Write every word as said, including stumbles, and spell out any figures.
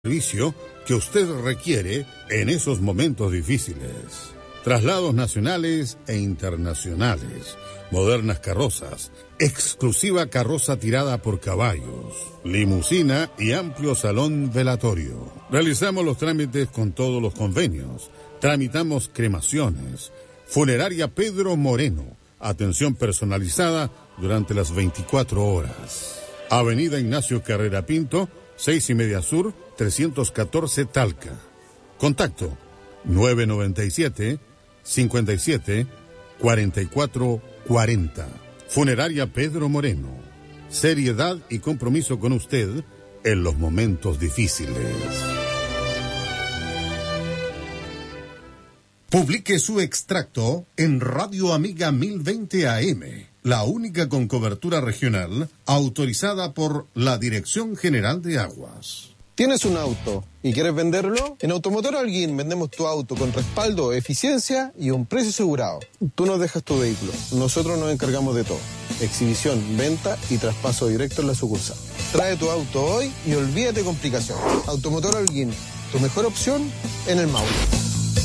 servicio que usted requiere en esos momentos difíciles. Traslados nacionales e internacionales, modernas carrozas, exclusiva carroza tirada por caballos, limusina y amplio salón velatorio. Realizamos los trámites con todos los convenios. Tramitamos cremaciones. Funeraria Pedro Moreno. Atención personalizada durante las veinticuatro horas. Avenida Ignacio Carrera Pinto, seis y media Sur, trescientos catorce Talca. Contacto nueve noventa y siete, cincuenta y siete, cuarenta y cuatro cuarenta. Funeraria Pedro Moreno. Seriedad y compromiso con usted en los momentos difíciles. Publique su extracto en Radio Amiga mil veinte A M, la única con cobertura regional autorizada por la Dirección General de Aguas. ¿Tienes un auto y quieres venderlo? En Automotor Holguín vendemos tu auto con respaldo, eficiencia y un precio asegurado. Tú nos dejas tu vehículo, nosotros nos encargamos de todo. Exhibición, venta y traspaso directo en la sucursal. Trae tu auto hoy y olvídate de complicaciones. Automotor Holguín, tu mejor opción en el Maule.